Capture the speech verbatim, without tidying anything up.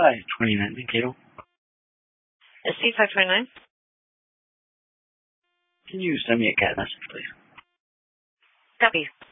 five twenty-nine, thank you. C five twenty-nine. Can you send me a cat message, please? Copy.